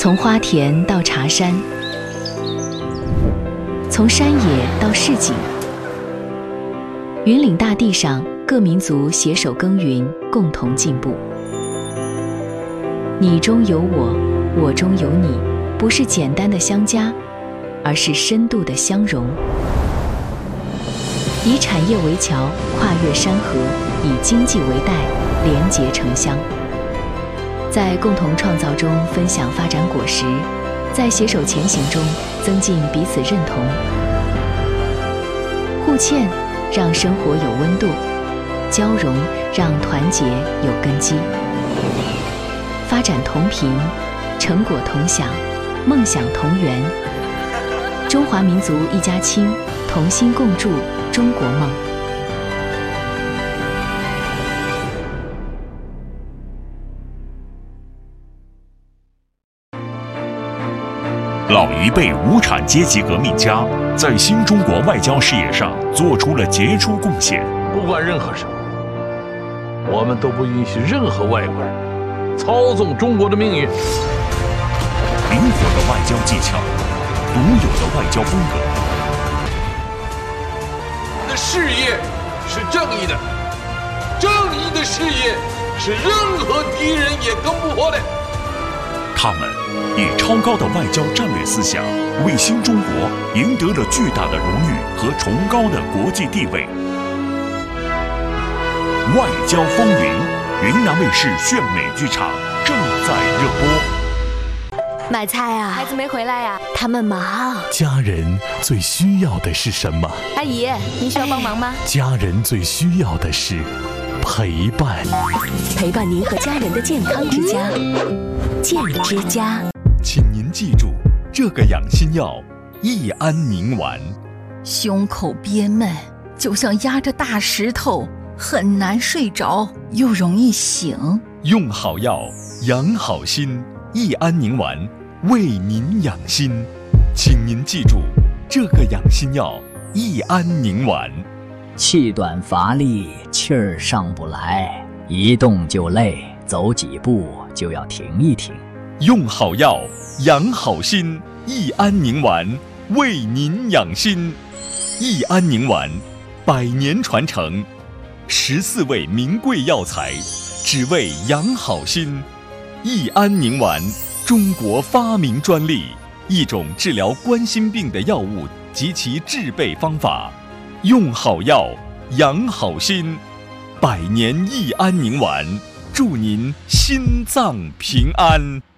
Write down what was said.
从花田到茶山，从山野到市井，云岭大地上，各民族携手耕耘，共同进步。你中有我，我中有你，不是简单的相加，而是深度的相融。以产业为桥，跨越山河；以经济为带，连结城乡。在共同创造中分享发展果实，在携手前行中增进彼此认同。互欠让生活有温度，交融让团结有根基。发展同频，成果同享，梦想同圆。中华民族一家亲，同心共筑中国梦。 老一辈无产阶级革命家在新中国外交事业上做出了杰出贡献。 不管任何时候，我们都不允许任何外国人操纵中国的命运。 灵活的外交技巧，独有的外交风格。 我们的事业是正义的，正义的事业是任何敌人也攻不破的。 他们以超高的外交战略思想，为新中国赢得了巨大的荣誉和崇高的国际地位。外交风云，云南卫视炫美剧场正在热播。 买菜啊，孩子没回来呀，他们忙。 家人最需要的是什么？ 阿姨，您需要帮忙吗？ 家人最需要的是陪伴， 陪伴您和家人的健康之家，健之家。 请您记住，这个养心药益安宁丸。 胸口憋闷，就像压着大石头，很难睡着，又容易醒。 用好药，养好心，益安宁丸为您养心。请您记住，这个养心药益安宁丸。 气短乏力，气儿上不来，一动就累，走几步就要停一停。 用好药，养好心，益安宁丸为您养心。益安宁丸100年传承，14味名贵药材，只为养好心。益安宁丸，中国发明专利，一种治疗冠心病的药物及其制备方法。用好药，养好心，100年益安宁丸，祝您心脏平安。